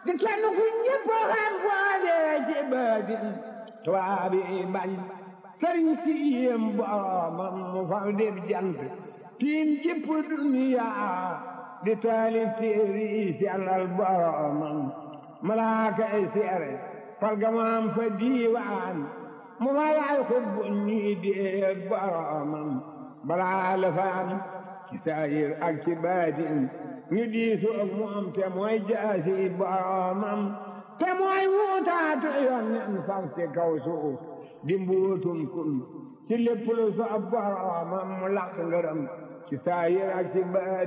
di kenn ku ñëpp xam boole ci baatin tubaab yi bañ sëriñ si yéem boromam mu fal def jant tiim jëpp duniya di taalif téere yi sellal boromam malaaka ay seere fal gamaam fa diiwaan mu malaay xutbu ñii déeg boromam balaa la fa am ci saayir ak ci baatin ñu diisu ak moom te mooy jaasi boromam te mooy wuutaatu yonnen faf ci kaw suuf di mbuutum kun ci lépp lu soob boromam mu laq ngërëm ci saayir ak ci baatin